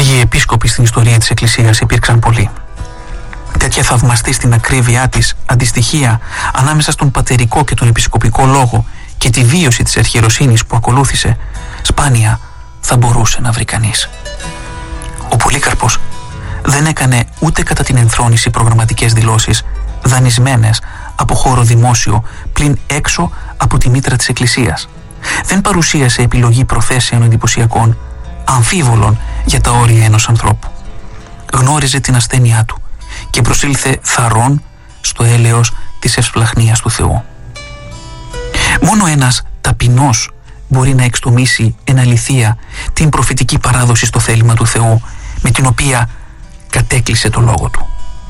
Άγιοι επίσκοποι στην ιστορία της Εκκλησίας υπήρξαν πολλοί. Τέτοια θαυμαστή στην ακρίβειά της αντιστοιχεία ανάμεσα στον πατερικό και τον επισκοπικό λόγο και τη βίωση της αρχιεροσύνης που ακολούθησε, σπάνια θα μπορούσε να βρει κανείς. Ο Πολύκαρπος δεν έκανε ούτε κατά την ενθρόνηση προγραμματικές δηλώσεις δανεισμένες από χώρο δημόσιο πλην έξω από τη μήτρα της Εκκλησίας. Δεν παρουσίασε επιλογή προθέσεων εντυπωσιακών, αμφίβολων για τα όρια ενός ανθρώπου. Γνώριζε την ασθένειά του και προσήλθε θαρρών στο έλεος της ευσπλαχνίας του Θεού. Μόνο ένας ταπεινός μπορεί να εξτομίσει εν αληθεία την προφητική παράδοση στο θέλημα του Θεού με την οποία κατέκλυσε το λόγο του.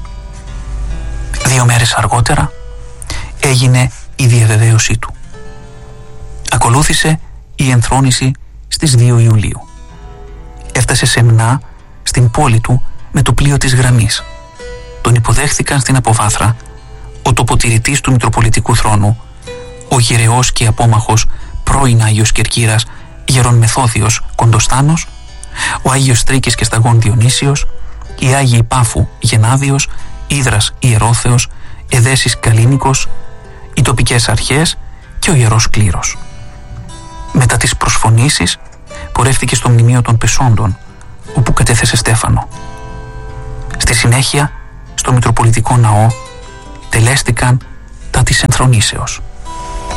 2 μέρες αργότερα έγινε η διαβεβαίωσή του. Ακολούθησε η ενθρόνηση στις 2 Ιουλίου. Έφτασε σεμνά στην πόλη του με το πλοίο της Γραμμής. Τον υποδέχθηκαν στην αποβάθρα ο τοποτηρητής του Μητροπολιτικού Θρόνου, ο γεραιός και απόμαχος πρώην Άγιος Κερκύρας Γερον Μεθόδιος Κοντοστάνος, ο Άγιος Τρίκης και Σταγών Διονύσιος, οι Άγιοι Πάφου Γενάδιος, Ίδρας Ιερόθεος, Εδέσης Καλίνικος, οι τοπικές αρχές και ο Ιερός Κλήρος. Μετά τις προσφωνήσεις πορεύτηκε στο μνημείο των Πεσόντων, όπου κατέθεσε στέφανο. Στη συνέχεια, στο Μητροπολιτικό Ναό τελέστηκαν τα της ενθρονήσεως.